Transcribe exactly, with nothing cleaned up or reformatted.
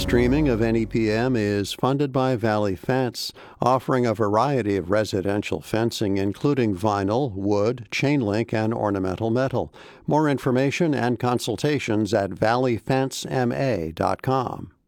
streaming of N E P M is funded by Valley Fence, offering a variety of residential fencing, including vinyl, wood, chain link, and ornamental metal. More information and consultations at valley fence m a dot com.